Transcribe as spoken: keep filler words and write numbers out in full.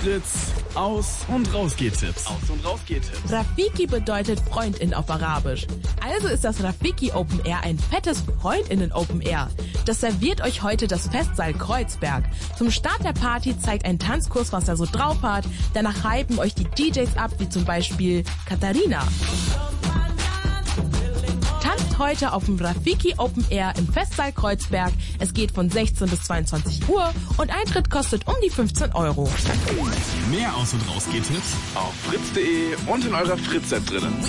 Fritz, Aus- und Rausgehtipps. Aus- und Rausgehtipps. Rafiki bedeutet Freundin auf Arabisch. Also ist das Rafiki Open Air ein fettes Freundinnen Open Air. Das serviert euch heute das Festsaal Kreuzberg. Zum Start der Party zeigt ein Tanzkurs, was er so drauf hat. Danach hypen euch die D Js ab, wie zum Beispiel Katharina. Tanzt heute auf dem Rafiki Open Air im Festsaal Kreuzberg. Es geht von sechzehn bis zweiundzwanzig Uhr und Eintritt kostet um die fünfzehn Euro. Mehr Aus- und Rausgehtipps auf fritz punkt de und in eurer Fritz-App drinnen.